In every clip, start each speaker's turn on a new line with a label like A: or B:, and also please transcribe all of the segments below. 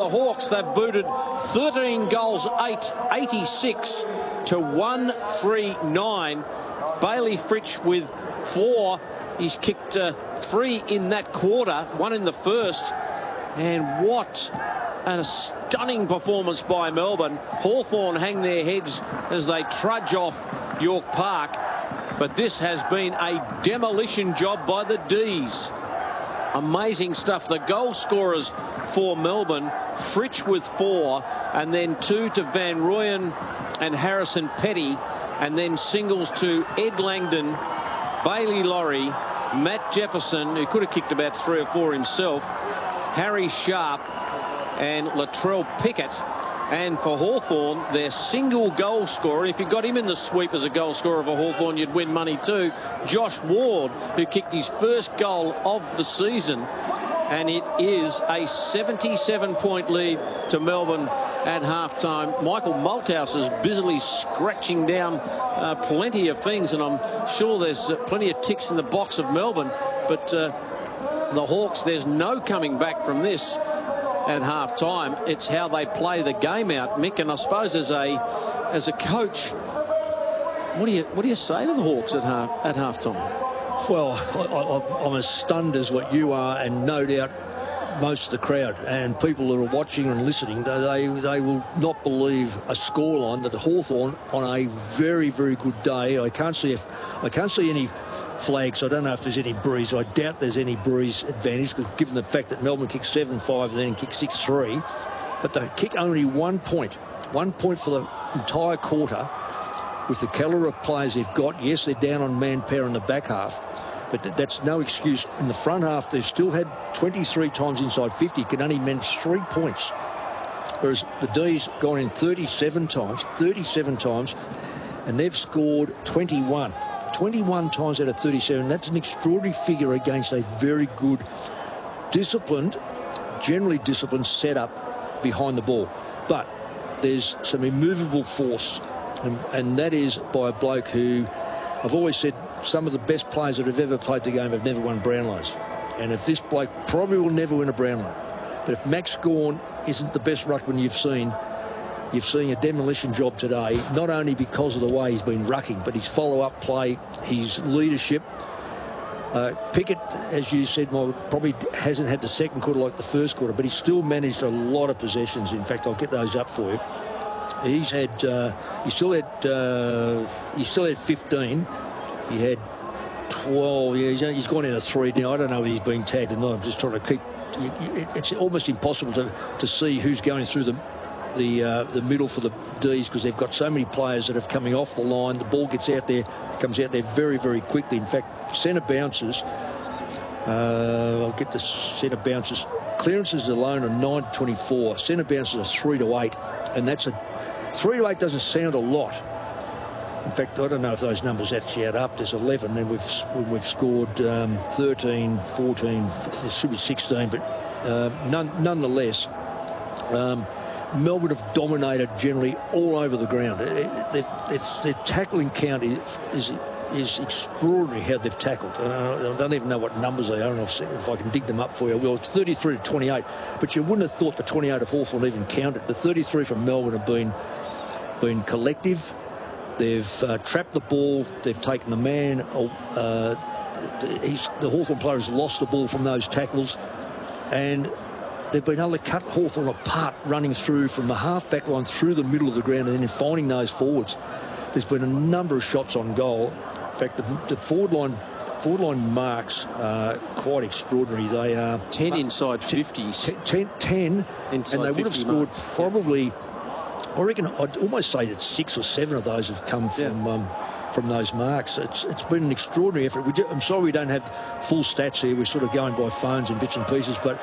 A: the Hawks. They've booted 13 goals, 86 to 139. Bailey Fritsch with 4. He's kicked 3 in that quarter, 1 in the first. And what a stunning performance by Melbourne. Hawthorn hang their heads as they trudge off York Park. But this has been a demolition job by the D's. Amazing stuff. The goal scorers for Melbourne, Fritsch with 4, and then 2 to Van Rooyen and Harrison Petty, and then singles to Ed Langdon, Bailey Laurie, Matt Jefferson, who could have kicked about 3 or 4 himself, Harry Sharp and Latrell Pickett. And for Hawthorn, their single goal scorer, if you got him in the sweep as a goal scorer for Hawthorn, you'd win money too, Josh Ward, who kicked his first goal of the season. And it is a 77-point lead to Melbourne at halftime. Michael Malthouse is busily scratching down plenty of things, and I'm sure there's plenty of ticks in the box of Melbourne. But the Hawks, there's no coming back from this at half-time. It's how they play the game out, Mick. And I suppose as a coach, what do you say to the Hawks at half-time?
B: Well, I'm as stunned as what you are, and no doubt most of the crowd and people that are watching and listening, they will not believe a scoreline that the Hawthorn on a very, very good day. I can't see any flags. I don't know if there's any breeze. I doubt there's any breeze advantage, because given the fact that Melbourne kicked 7-5 and then kicked 6-3, but they kick only 1 point. 1 point for the entire quarter with the calibre of players they've got. Yes, they're down on manpower in the back half, but that's no excuse. In the front half, they've still had 23 times inside 50, can only manage 3 points. Whereas the D's gone in 37 times, and they've scored 21 times out of 37. That's an extraordinary figure against a very good, generally disciplined setup behind the ball. But there's some immovable force, and that is by a bloke who, I've always said, some of the best players that have ever played the game have never won Brownlows. And if this bloke probably will never win a Brownlow. But if Max Gawn isn't the best ruckman you've seen a demolition job today, not only because of the way he's been rucking, but his follow-up play, his leadership. Pickett, as you said, probably hasn't had the second quarter like the first quarter, but he's still managed a lot of possessions. In fact, I'll get those up for you. He still had 15. He had 12. Yeah, he's gone in a 3 now. I don't know if he's being tagged or not. I'm just trying to keep. It's almost impossible to see who's going through the middle for the D's, because they've got so many players that are coming off the line. The ball comes out there very, very quickly. In fact, centre bounces. I'll get the centre bounces. Clearances alone are 9-24. Centre bounces are 3-8, and that's 3-8 doesn't sound a lot. In fact, I don't know if those numbers actually add up. There's 11, and we've scored 13, 14. There should be 16, but nonetheless, Melbourne have dominated generally all over the ground. Their tackling count is extraordinary how they've tackled. I don't even know what numbers they are. I don't know if I can dig them up for you. Well, it's 33 to 28, but you wouldn't have thought the 28 of Hawthorn even counted. The 33 from Melbourne have been collective. They've trapped the ball. They've taken the man. The Hawthorn player has lost the ball from those tackles, and they've been able to cut Hawthorn apart, running through from the half-back line through the middle of the ground and then finding those forwards. There's been a number of shots on goal. In fact, the forward line marks are quite extraordinary. They are
A: 10 inside 50s.
B: 10
A: inside,
B: and they would have scored
A: marks.
B: Probably, I reckon, I'd almost say that 6 or 7 of those have come from those marks. It's been an extraordinary effort. I'm sorry we don't have full stats here. We're sort of going by phones and bits and pieces, but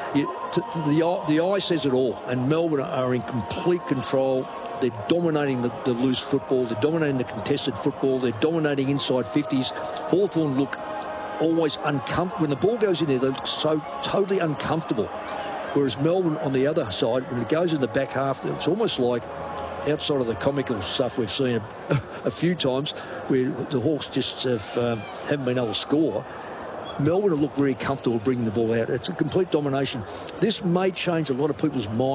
B: the eye says it all. And Melbourne are in complete control. They're dominating the loose football. They're dominating the contested football. They're dominating inside 50s. Hawthorn look always uncomfortable. When the ball goes in there, they look so totally uncomfortable. Whereas Melbourne, on the other side, when it goes in the back half, it's almost like, outside of the comical stuff we've seen a few times, where the Hawks just haven't been able to score, Melbourne have looked very comfortable bringing the ball out. It's a complete domination. This may change a lot of people's minds.